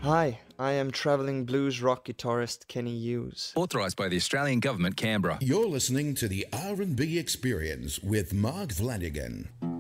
Hi, I am travelling blues rock guitarist Kenny Hughes. Authorised by the Australian Government, Canberra. You're listening to the R&B Experience with Mark Vladigan.